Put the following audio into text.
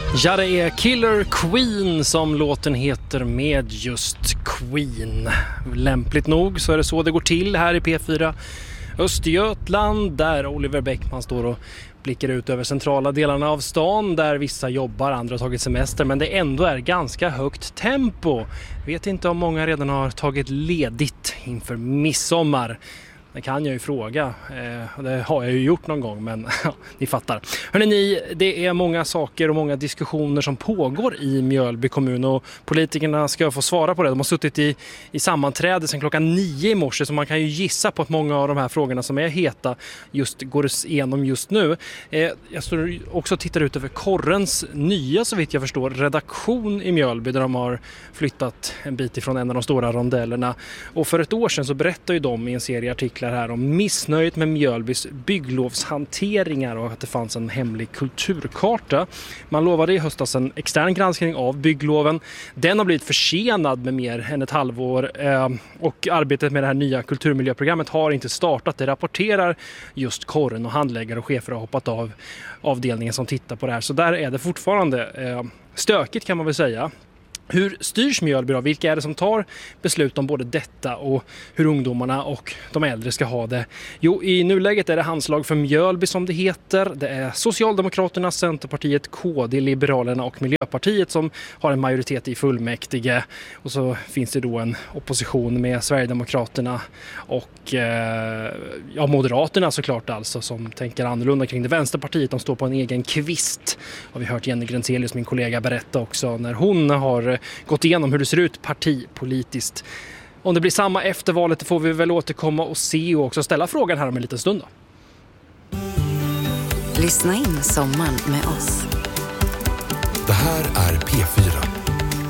Ja, det är Killer Queen som låten heter med just Queen. Lämpligt nog så är det så det går till här i P4 Östergötland, där Oliver Bäckman står och blickar ut över centrala delarna av stan där vissa jobbar, andra har tagit semester, men det ändå är ganska högt tempo. Vet inte om många redan har tagit ledigt inför midsommar. Det kan jag ju fråga, och det har jag ju gjort någon gång, men ja, ni fattar. Hörrni, det är många saker och många diskussioner som pågår i Mjölby kommun och politikerna ska få svara på det. De har suttit i sammanträde sedan klockan 9 i morse, så man kan ju gissa på att många av de här frågorna som är heta just går igenom just nu. Jag står också och tittar ut över Korrens nya, så vitt jag förstår, redaktion i Mjölby där de har flyttat en bit ifrån en av de stora rondellerna. Och för ett år sedan så berättade ju de i en serie artiklar här om missnöjet med Mjölbys bygglovshanteringar och att det fanns en hemlig kulturkarta. Man lovade i höstas en extern granskning av byggloven. Den har blivit försenad med mer än ett halvår och arbetet med det här nya kulturmiljöprogrammet har inte startat. Det rapporterar just Korren, och handläggare och chefer har hoppat av avdelningen som tittar på det här. Så där är det fortfarande stökigt, kan man väl säga. Hur styrs Mjölby då? Vilka är det som tar beslut om både detta och hur ungdomarna och de äldre ska ha det? Jo, i nuläget är det handslag för Mjölby som det heter. Det är Socialdemokraterna, Centerpartiet, KD, Liberalerna och Miljöpartiet som har en majoritet i fullmäktige. Och så finns det då en opposition med Sverigedemokraterna och Moderaterna såklart, alltså, som tänker annorlunda kring det. Vänsterpartiet, de står på en egen kvist. Har vi hört Jenny Grenzelius, min kollega, berätta också när hon har gått igenom hur det ser ut partipolitiskt. Om det blir samma efter valet, får vi väl återkomma och se och också ställa frågan här om en liten stund då. Lyssna in sommaren med oss. Det här är P4.